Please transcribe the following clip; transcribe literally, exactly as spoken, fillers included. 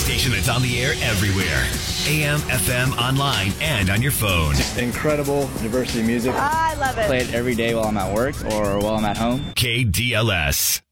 station that's on the air everywhere. A M, F M, online, and on your phone. Incredible diversity music. I love it. Play it every day while I'm at work or while I'm at home. K D L S.